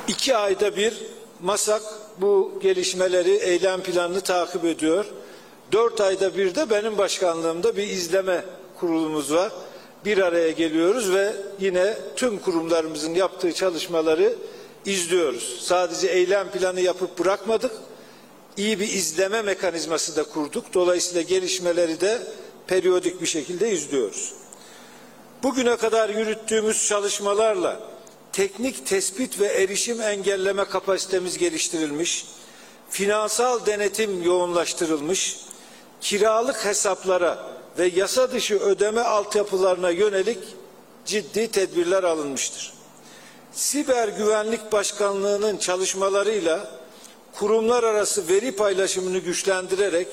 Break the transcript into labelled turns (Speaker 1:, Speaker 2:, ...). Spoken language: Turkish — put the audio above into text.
Speaker 1: 2 ayda bir MASAK bu gelişmeleri, eylem planını takip ediyor. 4 ayda bir de benim başkanlığımda bir izleme kurulumuz var. Bir araya geliyoruz ve yine tüm kurumlarımızın yaptığı çalışmaları izliyoruz. Sadece eylem planı yapıp bırakmadık. İyi bir izleme mekanizması da kurduk. Dolayısıyla gelişmeleri de periyodik bir şekilde izliyoruz. Bugüne kadar yürüttüğümüz çalışmalarla teknik tespit ve erişim engelleme kapasitemiz geliştirilmiş, finansal denetim yoğunlaştırılmış, kiralık hesaplara ve yasa dışı ödeme altyapılarına yönelik ciddi tedbirler alınmıştır. Siber Güvenlik Başkanlığı'nın çalışmalarıyla kurumlar arası veri paylaşımını güçlendirerek